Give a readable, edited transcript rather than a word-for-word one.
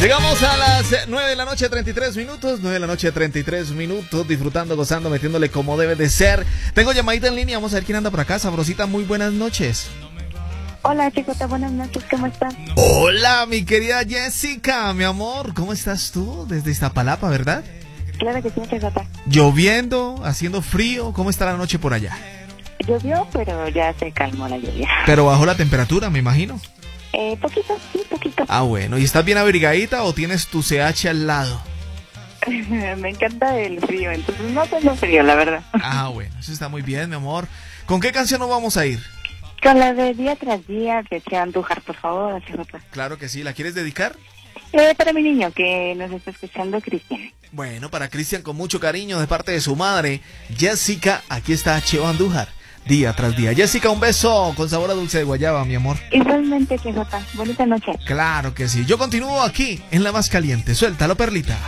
Llegamos a las 9 de la noche, 33 minutos. 9 de la noche, 33 minutos. Disfrutando, gozando, metiéndole como debe de ser. Tengo llamadita en línea. Vamos a ver quién anda por acá. Sabrosita, muy buenas noches. Hola, Chicota, buenas noches. ¿Cómo estás? Hola, mi querida Jessica, mi amor. ¿Cómo estás tú? Desde Iztapalapa, ¿verdad? Claro que sí, Chicota. Lloviendo, haciendo frío. ¿Cómo está la noche por allá? Llovió, pero ya se calmó la lluvia. Pero bajó la temperatura, me imagino. Poquito, sí, poquito. Ah, bueno. ¿Y estás bien abrigadita o tienes tu CH al lado? Me encanta el frío, entonces no tengo frío, la verdad. Ah, bueno. Eso está muy bien, mi amor. ¿Con qué canción nos vamos a ir? Con la de Día tras Día de Cheo Andújar, por favor, Chicota. Claro que sí. ¿La quieres dedicar? Para mi niño que nos está escuchando, Cristian. Bueno, para Cristian, con mucho cariño de parte de su madre, Jessica. Aquí está Cheo Andújar, Día tras Día. Jessica, un beso con sabor a dulce de guayaba, mi amor. Igualmente, Chicota. Bonita noche. Claro que sí. Yo continúo aquí en La Más Caliente. Suéltalo, Perlita.